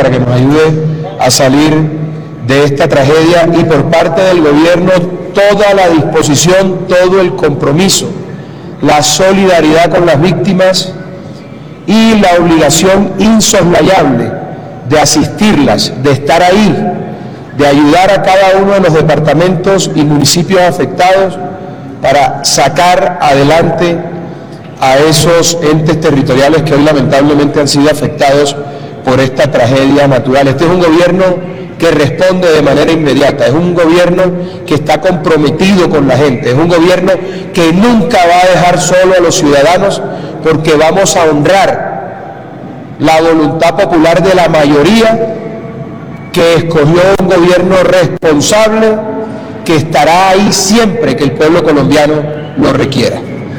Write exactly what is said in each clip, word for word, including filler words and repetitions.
para que nos ayude a salir de esta tragedia, y por parte del gobierno toda la disposición, todo el compromiso, la solidaridad con las víctimas y la obligación insoslayable de asistirlas, de estar ahí, de ayudar a cada uno de los departamentos y municipios afectados para sacar adelante a esos entes territoriales que hoy lamentablemente han sido afectados por esta tragedia natural. Este es un gobierno que responde de manera inmediata, es un gobierno que está comprometido con la gente, es un gobierno que nunca va a dejar solo a los ciudadanos, porque vamos a honrar la voluntad popular de la mayoría que escogió un gobierno responsable que estará ahí siempre que el pueblo colombiano lo requiera.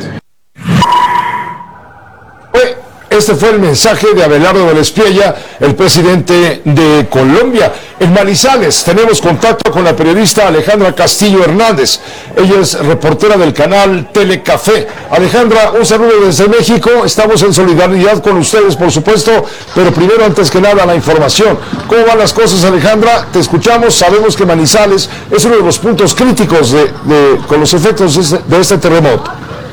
Este fue el mensaje de Abelardo Vélez-Piella, el presidente de Colombia. En Manizales tenemos contacto con la periodista Alejandra Castillo Hernández. Ella es reportera del canal Telecafé. Alejandra, un saludo desde México. Estamos en solidaridad con ustedes, por supuesto, pero primero, antes que nada, la información. ¿Cómo van las cosas, Alejandra? Te escuchamos. Sabemos que Manizales es uno de los puntos críticos de, de, con los efectos de este, de este terremoto.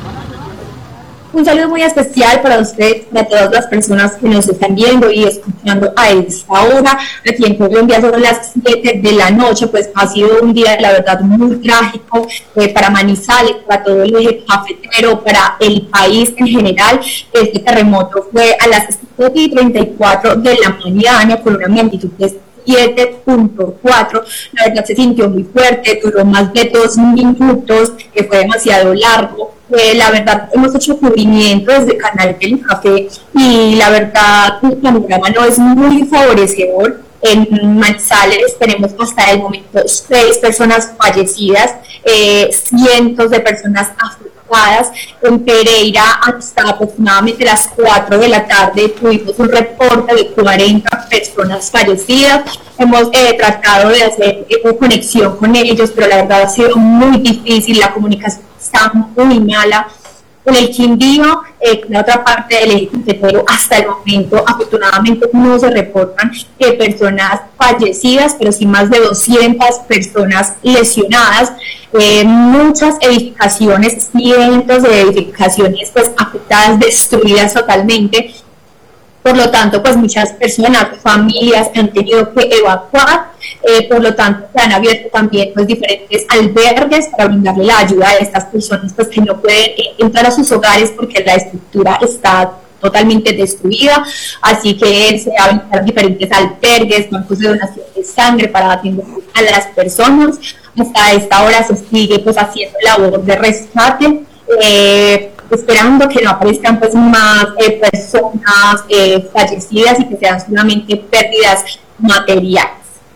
Un saludo muy especial para usted, para todas las personas que nos están viendo y escuchando a esta hora. Aquí en Colombia son las siete de la noche, pues ha sido un día, la verdad, muy trágico eh, para Manizales, para todo el eje cafetero, para el país en general. Este terremoto fue a las siete y treinta y cuatro de la mañana con una magnitud de siete punto cuatro. La verdad se sintió muy fuerte, duró más de dos minutos, que fue demasiado largo. Eh, la verdad hemos hecho cubrimiento desde Canal Telecafé y la verdad el panorama no es muy favorecedor. En Manizales tenemos hasta el momento seis personas fallecidas, eh, cientos de personas afectadas. En Pereira hasta aproximadamente las cuatro de la tarde tuvimos un reporte de cuarenta personas fallecidas. Hemos eh, tratado de hacer eh, conexión con ellos, pero la verdad ha sido muy difícil, la comunicación está muy mala. En el Quindío, eh, la otra parte del eje cafetero, hasta el momento afortunadamente no se reportan eh, personas fallecidas, pero sí más de doscientas personas lesionadas, eh, muchas edificaciones, cientos de edificaciones pues afectadas, destruidas totalmente. Por lo tanto, pues muchas personas, familias han tenido que evacuar, eh, por lo tanto se han abierto también pues diferentes albergues para brindarle la ayuda a estas personas pues que no pueden eh, entrar a sus hogares porque la estructura está totalmente destruida, así que se habilitaron diferentes albergues, bancos de donación de sangre para atender a las personas. Hasta esta hora se sigue pues haciendo labor de rescate, eh, esperando que no aparezcan pues más eh, personas eh, fallecidas y que sean solamente pérdidas materiales.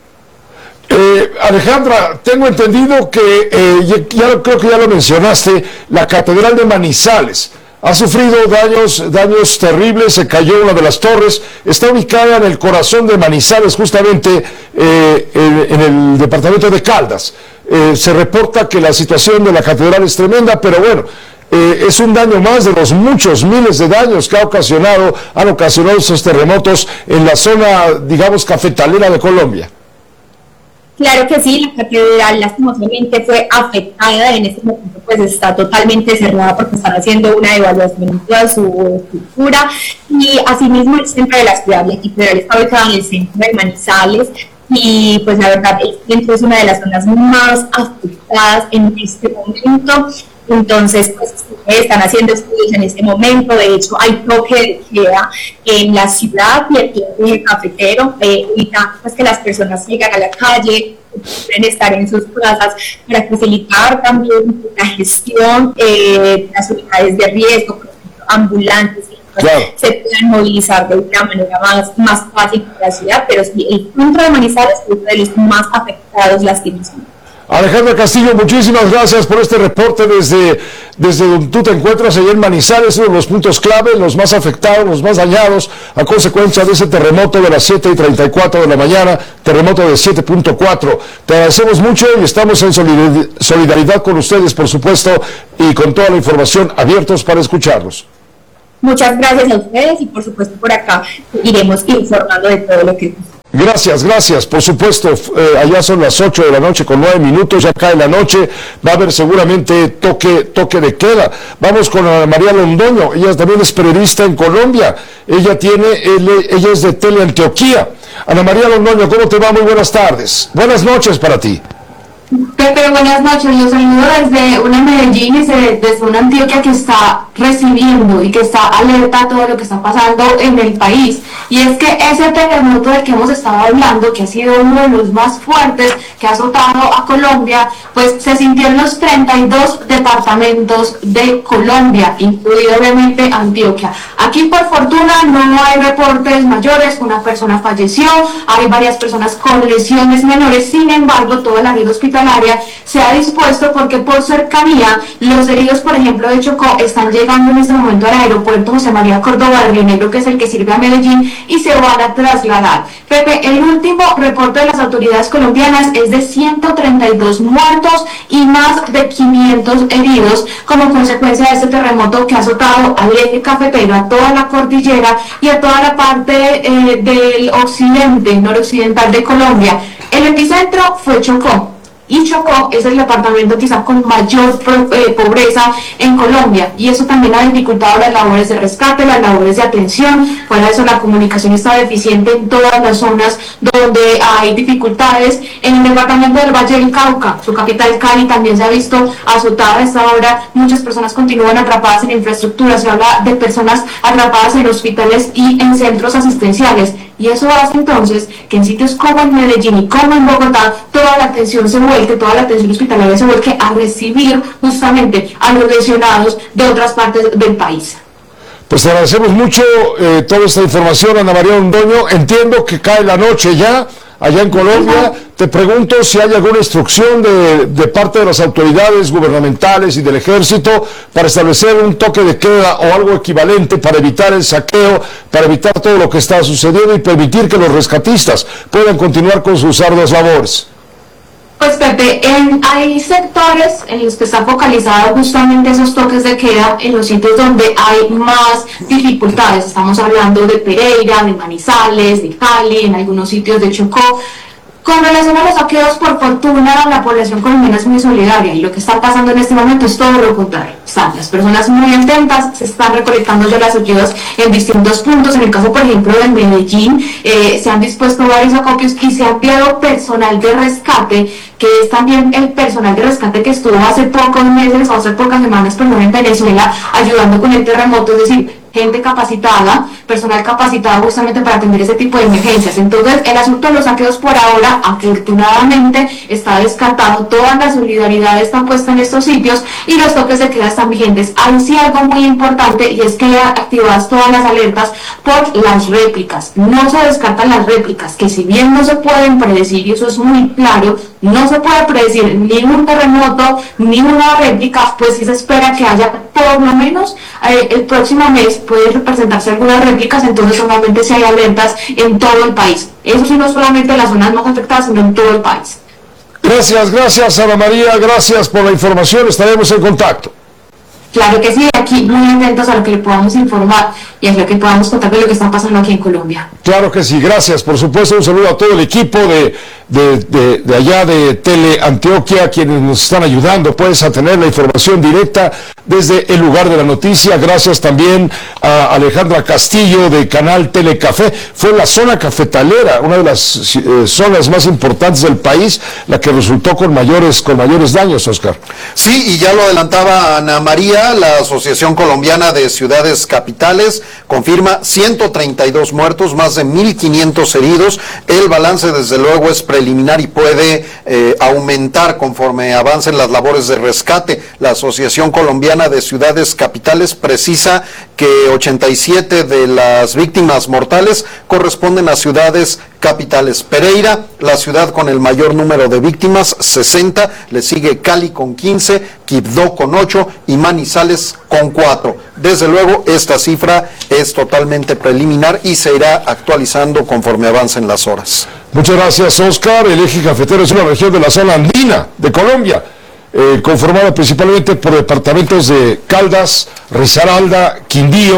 Eh, Alejandra, tengo entendido que, eh, ya creo que ya lo mencionaste, la Catedral de Manizales ha sufrido daños, daños terribles, se cayó una de las torres, está ubicada en el corazón de Manizales, justamente eh, en, en el departamento de Caldas. Eh, se reporta que la situación de la catedral es tremenda, pero bueno, Eh, es un daño más de los muchos miles de daños que ha ocasionado, han ocasionado esos terremotos en la zona, digamos, cafetalera de Colombia. Claro que sí, la catedral lastimosamente fue afectada, en este momento pues está totalmente cerrada porque están haciendo una evaluación de toda su estructura, y asimismo el centro de la ciudad, la catedral está ubicada en el centro de Manizales, y pues la verdad el centro es una de las zonas más afectadas en este momento. Entonces, pues están haciendo estudios en este momento. De hecho, hay toque de queda en la ciudad y aquí en el cafetero, eh, evitando pues, que las personas lleguen a la calle, pueden estar en sus plazas, para facilitar también la gestión eh, de las unidades de riesgo, por ejemplo, ambulantes, pues, claro, se puedan movilizar de una manera más, más fácil para la ciudad, pero sí, el centro de Manizales es uno de los más afectados lastimosamente. Alejandra Castillo, muchísimas gracias por este reporte desde, desde donde tú te encuentras allá en Manizales, uno de los puntos clave, los más afectados, los más dañados a consecuencia de ese terremoto de las siete y treinta y cuatro de la mañana, terremoto de siete punto cuatro. Te agradecemos mucho y estamos en solidaridad con ustedes, por supuesto, y con toda la información, abiertos para escucharlos. Muchas gracias a ustedes y por supuesto por acá iremos informando de todo lo que Gracias, gracias. Por supuesto, eh, allá son las ocho de la noche con nueve minutos, ya cae la noche, va a haber seguramente toque, toque de queda. Vamos con Ana María Londoño, ella también es periodista en Colombia, ella tiene, ella es de Teleantioquía. Ana María Londoño, ¿cómo te va? Muy buenas tardes. Buenas noches para ti. Pepe, buenas noches. Los saludo desde una Medellín, desde, desde una Antioquia que está recibiendo y que está alerta a todo lo que está pasando en el país. Y es que ese terremoto del que hemos estado hablando, que ha sido uno de los más fuertes que ha azotado a Colombia, pues se sintió en los treinta y dos departamentos de Colombia, incluido obviamente Antioquia. Aquí por fortuna no hay reportes mayores, una persona falleció, hay varias personas con lesiones menores, sin embargo toda la red hospitalaria se ha dispuesto porque por cercanía los heridos, por ejemplo, de Chocó están llegando en este momento al aeropuerto José María Córdoba de Río Negro, que es el que sirve a Medellín, y se van a trasladar. Pepe, el último reporte de las autoridades colombianas es de ciento treinta y dos muertos y más de quinientos heridos como consecuencia de este terremoto que ha azotado al eje cafetero, a toda la cordillera y a toda la parte eh, del occidente, noroccidental de Colombia. El epicentro fue Chocó. Y Chocó es el departamento quizá con mayor eh, pobreza en Colombia, y eso también ha dificultado las labores de rescate, las labores de atención. Fuera de eso, la comunicación está deficiente en todas las zonas donde hay dificultades. En el departamento del Valle del Cauca, su capital Cali, también se ha visto azotada a esta hora. Muchas personas continúan atrapadas en infraestructura, se habla de personas atrapadas en hospitales y en centros asistenciales. Y eso hace entonces que en sitios como en Medellín y como en Bogotá toda la atención se vuelque, toda la atención hospitalaria se vuelque a recibir justamente a los lesionados de otras partes del país. Pues te agradecemos mucho eh, toda esta información, Ana María Londoño. Entiendo que cae la noche ya allá en Colombia. Te pregunto si hay alguna instrucción de, de parte de las autoridades gubernamentales y del ejército para establecer un toque de queda o algo equivalente para evitar el saqueo, para evitar todo lo que está sucediendo y permitir que los rescatistas puedan continuar con sus arduas labores. Pues Pepe, en, hay sectores en los que están focalizados justamente esos toques de queda en los sitios donde hay más dificultades. Estamos hablando de Pereira, de Manizales, de Cali, en algunos sitios de Chocó. Con relación a los saqueos, por fortuna, la población colombiana es muy solidaria y lo que está pasando en este momento es todo lo contrario. Están las personas muy atentas, se están recolectando ya las ayudas en distintos puntos. En el caso, por ejemplo, de Medellín, eh, se han dispuesto varios acopios y se ha enviado personal de rescate, que es también el personal de rescate que estuvo hace pocos meses o hace pocas semanas, perdón, en Venezuela, ayudando con el terremoto, es decir, gente capacitada, personal capacitado justamente para atender ese tipo de emergencias. Entonces, el asunto de los saqueos por ahora, afortunadamente, está descartado. Toda la solidaridad está puesta en estos sitios y los toques de queda están vigentes. Hay sí algo muy importante, y es que ya activadas todas las alertas por las réplicas. No se descartan las réplicas, que si bien no se pueden predecir, y eso es muy claro, no se puede predecir ni un terremoto, ni una réplica, pues sí se espera que haya por lo menos eh, el próximo mes pueden presentarse algunas réplicas. Entonces normalmente se hay alertas en todo el país. Eso sí, no solamente en las zonas más afectadas, sino en todo el país. Gracias, gracias Ana María, gracias por la información, estaremos en contacto. Claro que sí, aquí muy atentos a lo que le podamos informar y a lo que podamos contar de lo que está pasando aquí en Colombia. Claro que sí, gracias. Por supuesto, un saludo a todo el equipo de, de, de, de allá de Teleantioquia, quienes nos están ayudando pues a tener la información directa desde el lugar de la noticia. Gracias también a Alejandra Castillo de Canal Telecafé. Fue la zona cafetalera, una de las eh, zonas más importantes del país, la que resultó con mayores, con mayores daños, Oscar. Sí, y ya lo adelantaba Ana María, la Asociación Colombiana de Ciudades Capitales confirma ciento treinta y dos muertos, más de mil quinientos heridos. El balance desde luego es preliminar y puede eh, aumentar conforme avancen las labores de rescate. La Asociación Colombiana de Ciudades Capitales precisa que ochenta y siete de las víctimas mortales corresponden a ciudades capitales. Pereira, la ciudad con el mayor número de víctimas, sesenta, le sigue Cali con quince, Quibdó con ocho y Manizales con cuatro. Desde luego, esta cifra es totalmente preliminar y se irá actualizando conforme avancen las horas. Muchas gracias, Oscar. El eje cafetero es una región de la zona andina de Colombia, eh, conformada principalmente por departamentos de Caldas, Risaralda, Quindío,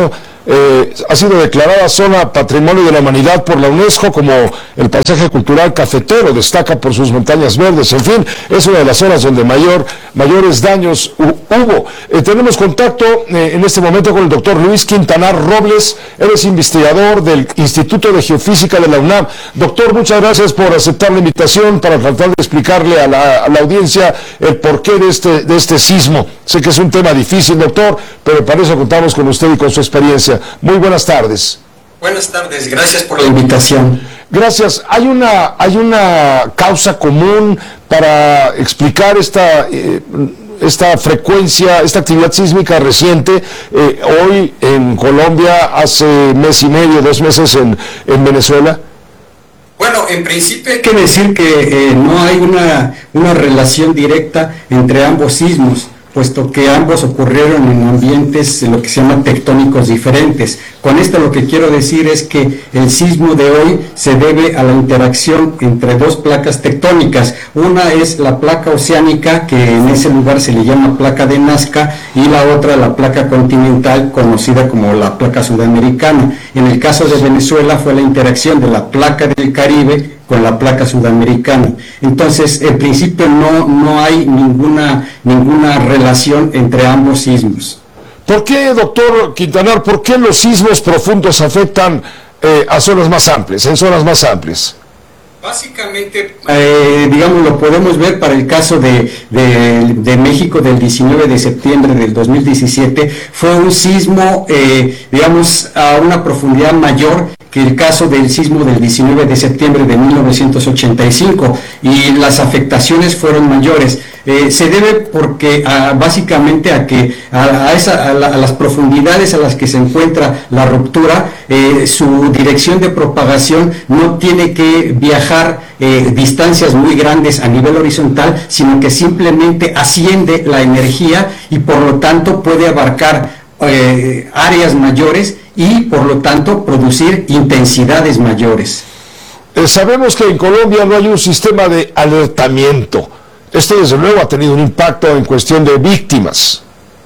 eh, ha sido declarada zona Patrimonio de la Humanidad por la UNESCO como el paisaje cultural cafetero, destaca por sus montañas verdes, en fin, es una de las zonas donde mayor, mayores daños hubo. Eh, tenemos contacto eh, en este momento con el doctor Luis Quintanar Robles, él es investigador del Instituto de Geofísica de la UNAM. Doctor, muchas gracias por aceptar la invitación para tratar de explicarle a la, a la audiencia el porqué de este, de este sismo. Sé que es un tema difícil, doctor, pero para eso contamos con usted y con su experiencia. Muy buenas tardes. Buenas tardes, gracias por la invitación. Gracias. ¿Hay una, hay una causa común para explicar esta, eh, esta frecuencia, esta actividad sísmica reciente, eh, hoy en Colombia, hace mes y medio, dos meses en, en Venezuela? Bueno, en principio hay que decir que eh, no hay una, una relación directa entre ambos sismos, puesto que ambos ocurrieron en ambientes, lo que se llama tectónicos diferentes. Con esto lo que quiero decir es que el sismo de hoy se debe a la interacción entre dos placas tectónicas. Una es la placa oceánica, que en ese lugar se le llama placa de Nazca, y la otra la placa continental, conocida como la placa sudamericana. En el caso de Venezuela fue la interacción de la placa del Caribe con la placa sudamericana. Entonces, en principio no, no hay ninguna, ninguna relación entre ambos sismos. ¿Por qué, doctor Quintanar, por qué los sismos profundos afectan eh, a zonas más amplias, en zonas más amplias? Básicamente, eh, digamos, lo podemos ver para el caso de, de, de México del diecinueve de septiembre del dos mil diecisiete. Fue un sismo, eh, digamos, a una profundidad mayor que el caso del sismo del diecinueve de septiembre de mil novecientos ochenta y cinco, y las afectaciones fueron mayores. Eh, se debe porque a, básicamente a que a, a, esa, a, la, a las profundidades a las que se encuentra la ruptura, eh, su dirección de propagación no tiene que viajar eh, distancias muy grandes a nivel horizontal, sino que simplemente asciende la energía y por lo tanto puede abarcar eh, áreas mayores y por lo tanto producir intensidades mayores. Eh, sabemos que en Colombia no hay un sistema de alertamiento. Esto desde luego ha tenido un impacto en cuestión de víctimas.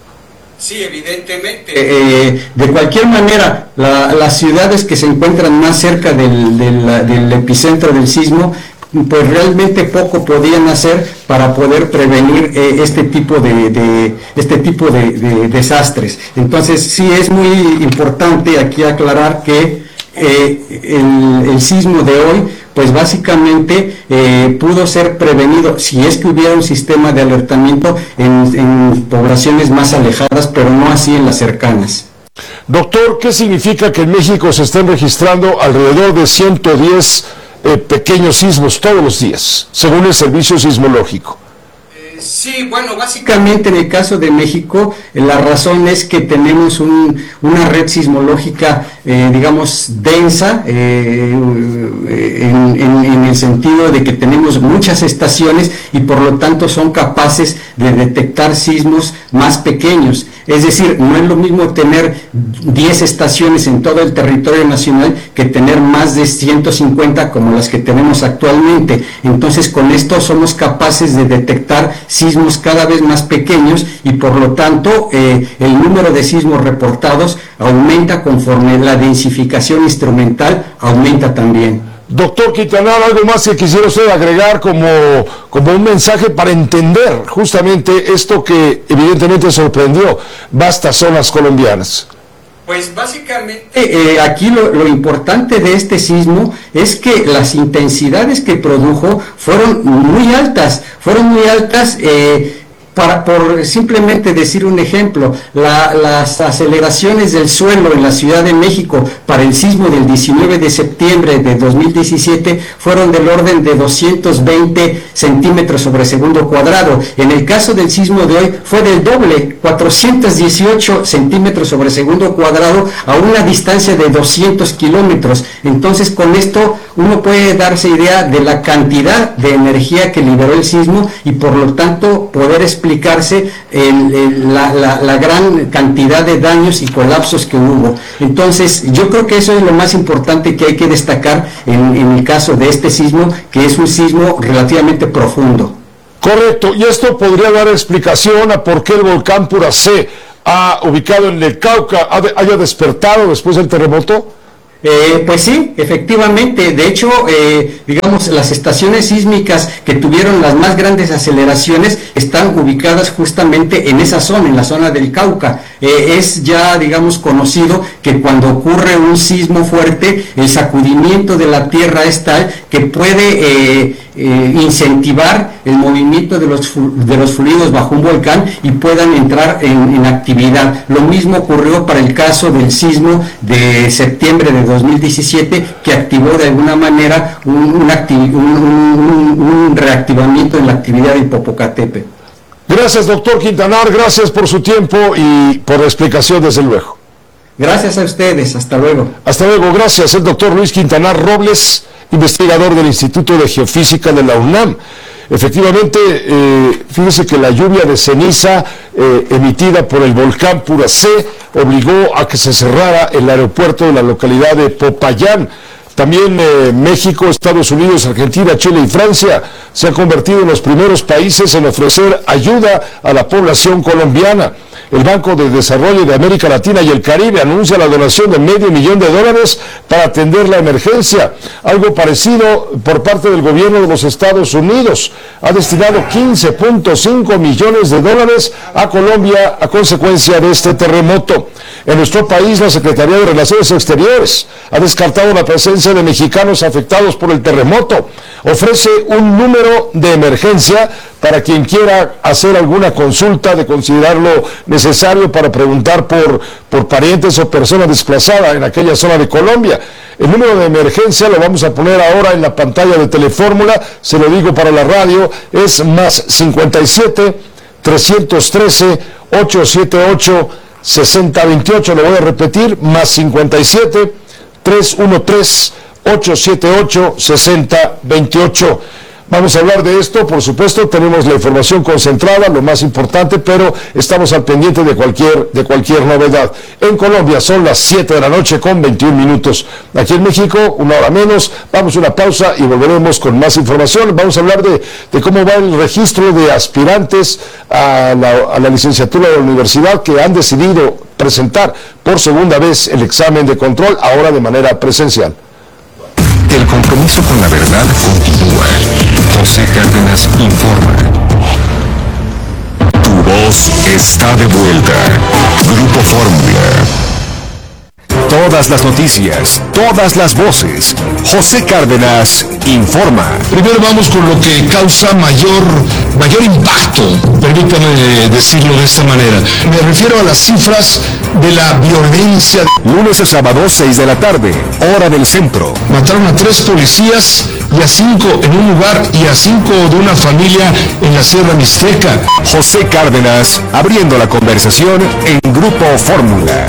Sí, evidentemente. Eh, de cualquier manera, la, las ciudades que se encuentran más cerca del, del, del epicentro del sismo, pues realmente poco podían hacer para poder prevenir eh, este tipo de, de este tipo de, de desastres. Entonces sí es muy importante aquí aclarar que eh, el, el sismo de hoy pues básicamente eh, pudo ser prevenido si es que hubiera un sistema de alertamiento en, en poblaciones más alejadas, pero no así en las cercanas. Doctor, ¿qué significa que en México se estén registrando alrededor de ciento diez eh, pequeños sismos todos los días, según el Servicio Sismológico? Sí, bueno, básicamente en el caso de México, eh, la razón es que tenemos un, una red sismológica, eh, digamos, densa, eh, en, en, en el sentido de que tenemos muchas estaciones y por lo tanto son capaces de detectar sismos más pequeños. Es decir, no es lo mismo tener diez estaciones en todo el territorio nacional que tener más de ciento cincuenta como las que tenemos actualmente. Entonces, con esto somos capaces de detectar sismos cada vez más pequeños y por lo tanto eh, el número de sismos reportados aumenta conforme la densificación instrumental aumenta también. Doctor Quintanar, ¿algo más que quisiera usted agregar como, como un mensaje para entender justamente esto que evidentemente sorprendió vastas zonas colombianas? Pues básicamente eh, aquí lo, lo importante de este sismo es que las intensidades que produjo fueron muy altas, fueron muy altas eh, para, por simplemente decir un ejemplo, la, las aceleraciones del suelo en la Ciudad de México para el sismo del diecinueve de septiembre de dos mil diecisiete fueron del orden de doscientos veinte centímetros sobre segundo cuadrado. En el caso del sismo de hoy fue del doble, cuatrocientos dieciocho centímetros sobre segundo cuadrado a una distancia de doscientos kilómetros. Entonces con esto uno puede darse idea de la cantidad de energía que liberó el sismo y por lo tanto poder explicarse el, el, la, la, la gran cantidad de daños y colapsos que hubo. Entonces yo creo que eso es lo más importante que hay que destacar en, en el caso de este sismo, que es un sismo relativamente profundo. Correcto, y esto podría dar explicación a por qué el volcán Puracé ha ubicado en el Cauca haya despertado después del terremoto? Eh, pues sí, efectivamente. De hecho, eh, digamos, las estaciones sísmicas que tuvieron las más grandes aceleraciones están ubicadas justamente en esa zona, en la zona del Cauca. Eh, es ya, digamos, conocido que cuando ocurre un sismo fuerte, el sacudimiento de la tierra es tal que puede eh, eh, incentivar el movimiento de los, de los fluidos bajo un volcán y puedan entrar en, en actividad. Lo mismo ocurrió para el caso del sismo de septiembre de dos mil diecisiete, que activó de alguna manera un, un, acti- un, un, un reactivamiento en la actividad de Popocatépetl. Gracias, doctor Quintanar, gracias por su tiempo y por la explicación, desde luego. Gracias a ustedes, hasta luego. Hasta luego, gracias. El doctor Luis Quintanar Robles, investigador del Instituto de Geofísica de la UNAM. Efectivamente, eh, fíjese que la lluvia de ceniza eh, emitida por el volcán Puracé obligó a que se cerrara el aeropuerto de la localidad de Popayán. También eh, México, Estados Unidos, Argentina, Chile y Francia se han convertido en los primeros países en ofrecer ayuda a la población colombiana. El Banco de Desarrollo de América Latina y el Caribe anuncia la donación de medio millón de dólares para atender la emergencia. Algo parecido por parte del gobierno de los Estados Unidos. Ha destinado quince punto cinco millones de dólares a Colombia a consecuencia de este terremoto. En nuestro país, la Secretaría de Relaciones Exteriores ha descartado la presencia de mexicanos afectados por el terremoto. Ofrece un número de emergencia para quien quiera hacer alguna consulta, de considerarlo necesario para preguntar por, por parientes o personas desplazadas en aquella zona de Colombia. El número de emergencia lo vamos a poner ahora en la pantalla de Telefórmula, se lo digo para la radio, es más cincuenta y siete, trescientos trece, ochocientos setenta y ocho, sesenta veintiocho, lo voy a repetir, más cincuenta y siete, trescientos trece, ochocientos setenta y ocho, sesenta veintiocho. Vamos a hablar de esto, por supuesto, tenemos la información concentrada, lo más importante, pero estamos al pendiente de cualquier, de cualquier novedad. En Colombia son las siete de la noche con veintiún minutos. Aquí en México, una hora menos. Vamos a una pausa y volveremos con más información. Vamos a hablar de, de cómo va el registro de aspirantes a la, a la licenciatura de la universidad que han decidido presentar por segunda vez el examen de control, ahora de manera presencial. El compromiso con la verdad continúa. José Cárdenas informa. Tu voz está de vuelta. Grupo Fórmula. Todas las noticias, todas las voces. José Cárdenas informa. Primero vamos con lo que causa mayor, mayor impacto, permítame decirlo de esta manera. Me refiero a las cifras de la violencia. Lunes a sábado, seis de la tarde, hora del centro. Mataron a tres policías y a cinco en un lugar y a cinco de una familia en la Sierra Mixteca. José Cárdenas abriendo la conversación en Grupo Fórmula.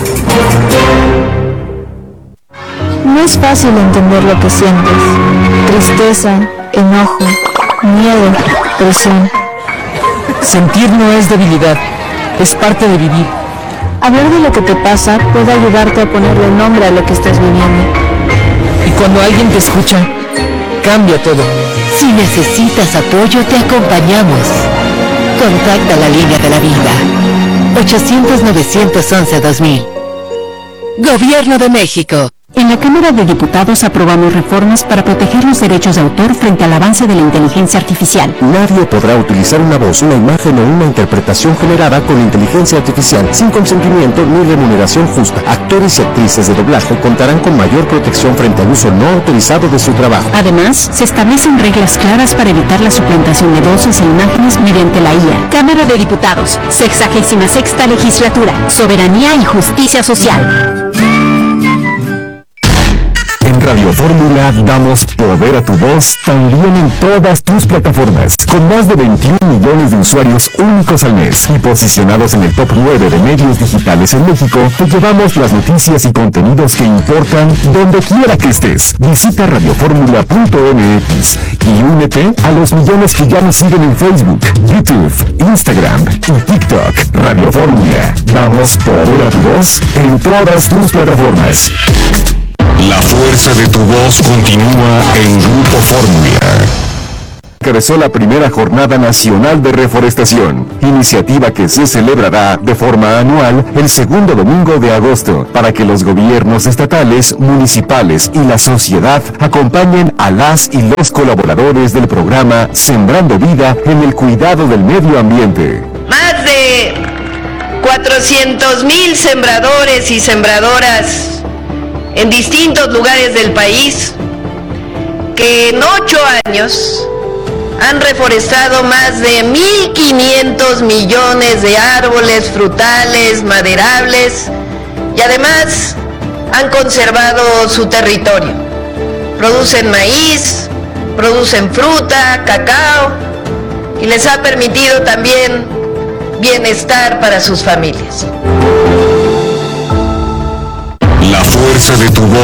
No es fácil entender lo que sientes. Tristeza, enojo, miedo, presión. Sentir no es debilidad, es parte de vivir. Hablar de lo que te pasa puede ayudarte a ponerle nombre a lo que estás viviendo. Y cuando alguien te escucha, cambia todo. Si necesitas apoyo, te acompañamos. Contacta la línea de la vida. ochocientos, novecientos once, dos mil. Gobierno de México. En la Cámara de Diputados aprobamos reformas para proteger los derechos de autor frente al avance de la inteligencia artificial. Nadie podrá utilizar una voz, una imagen o una interpretación generada con inteligencia artificial sin consentimiento ni remuneración justa. Actores y actrices de doblaje contarán con mayor protección frente al uso no autorizado de su trabajo. Además, se establecen reglas claras para evitar la suplantación de voces e imágenes mediante la I A. Cámara de Diputados, sexagésima sexta legislatura, soberanía y justicia social. En Radio Fórmula damos poder a tu voz también en todas tus plataformas. Con más de veintiún millones de usuarios únicos al mes y posicionados en el top nueve de medios digitales en México, te llevamos las noticias y contenidos que importan donde quiera que estés. Visita radioformula punto m x y únete a los millones que ya nos siguen en Facebook, YouTube, Instagram y TikTok. Radio Fórmula, damos poder a tu voz en todas tus plataformas. La fuerza de tu voz continúa en Grupo Fórmula. encabezó la primera Jornada Nacional de Reforestación, iniciativa que se celebrará de forma anual el segundo domingo de agosto, para que los gobiernos estatales, municipales y la sociedad acompañen a las y los colaboradores del programa Sembrando Vida en el cuidado del medio ambiente. Más de cuatrocientos mil sembradores y sembradoras en distintos lugares del país que en ocho años han reforestado más de mil quinientos millones de árboles frutales, maderables y además han conservado su territorio. Producen maíz, producen fruta, cacao y les ha permitido también bienestar para sus familias. La fuerza de tu voz